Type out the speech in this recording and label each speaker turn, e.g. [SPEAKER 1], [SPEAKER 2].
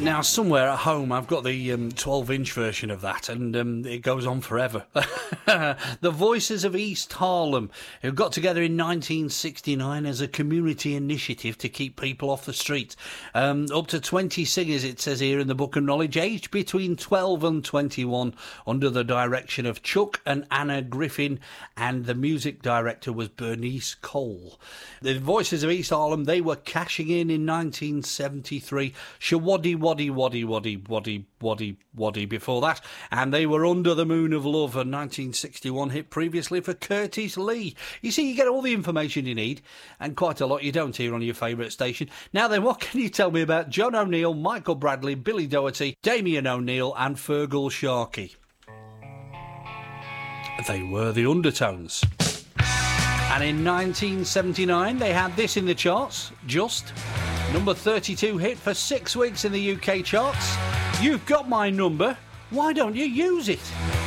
[SPEAKER 1] Now, somewhere at home, I've got the 12-inch version of that, and it goes on forever. The Voices of East Harlem, who got together in 1969 as a community initiative to keep people off the street. Up to 20 singers, it says here in the Book of Knowledge, aged between 12 and 21, under the direction of Chuck and Anna Griffin, and the music director was Bernice Cole. The Voices of East Harlem, they were cashing in 1973. Shawaddy Waddy Waddy Waddy Waddy Waddy Waddy before that, and they were Under the Moon of Love, a 1961 hit previously for Curtis Lee. You see, you get all the information you need, and quite a lot you don't hear on your favourite station. Now then, what can you tell me about John O'Neill, Michael Bradley, Billy Doherty, Damien O'Neill and Fergal Sharkey? They were the Undertones. And in 1979, they had this in the charts, Just. Number 32 hit for 6 weeks in the UK charts. You've got my number, why don't you use it?